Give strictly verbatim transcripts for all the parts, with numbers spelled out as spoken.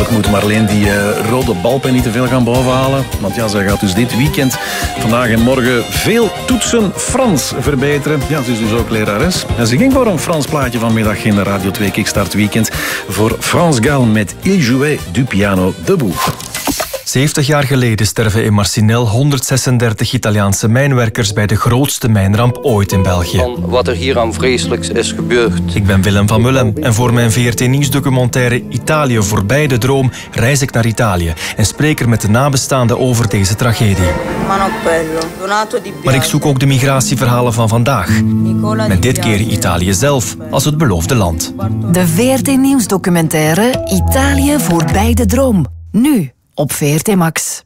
Ik moet Marleen die uh, rode balpen niet te veel gaan bovenhalen. Want ja, zij gaat dus dit weekend, vandaag en morgen, veel toetsen Frans verbeteren. Ja, ze is dus ook lerares. En ze ging voor een Frans plaatje vanmiddag in de Radio twee Kickstart Weekend voor France Gall met Il jouait du piano debout. zeventig jaar geleden sterven in Marcinelle honderdzesendertig Italiaanse mijnwerkers bij de grootste mijnramp ooit in België. Van wat er hier aan vreselijks is gebeurd. Ik ben Willem van Mullen en voor mijn V R T-nieuwsdocumentaire Italië voorbij de droom reis ik naar Italië en spreek er met de nabestaanden over deze tragedie. Maar ik zoek ook de migratieverhalen van vandaag. Met dit keer Italië zelf als het beloofde land. De V R T-nieuwsdocumentaire Italië voorbij de droom. Nu op V R T Max.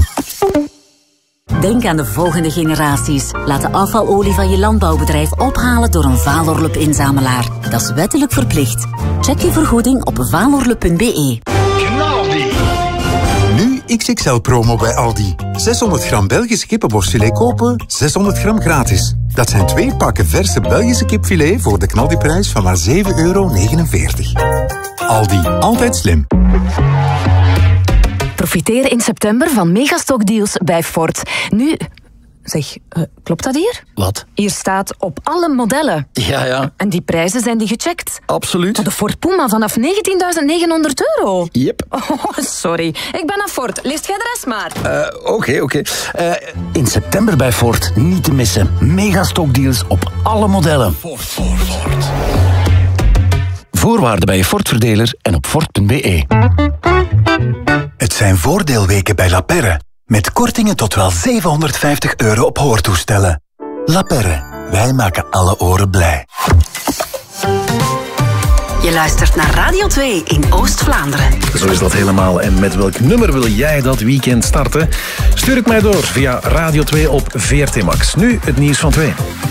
Denk aan de volgende generaties. Laat de afvalolie van je landbouwbedrijf ophalen door een Valorlup-inzamelaar. Dat is wettelijk verplicht. Check je vergoeding op valorlup punt b e. Nu X X L-promo bij Aldi. zeshonderd gram Belgisch kippenborstfilet kopen, zeshonderd gram gratis. Dat zijn twee pakken verse Belgische kipfilet voor de knaldiprijs van maar zeven euro negenenveertig. Aldi, altijd slim. Profiteer in september van megastockdeals bij Ford. Nu, zeg, uh, klopt dat hier? Wat? Hier staat op alle modellen. Ja, ja. En die prijzen zijn die gecheckt? Absoluut. De Ford Puma vanaf negentienduizend negenhonderd euro. Yep. Oh, sorry. Ik ben aan Ford. Leest jij de rest maar. Oké, uh, oké. Okay, okay. uh, in september bij Ford niet te missen. Megastockdeals op alle modellen. Ford, Ford, Ford. Voorwaarden bij je Ford-verdeler en op ford punt b e. Het zijn voordeelweken bij La Perre. Met kortingen tot wel zevenhonderdvijftig euro op hoortoestellen. La Perre, wij maken alle oren blij. Je luistert naar Radio twee in Oost-Vlaanderen. Zo is dat helemaal. En met welk nummer wil jij dat weekend starten? Stuur het mij door via Radio twee op V R T Max. Nu het nieuws van twee.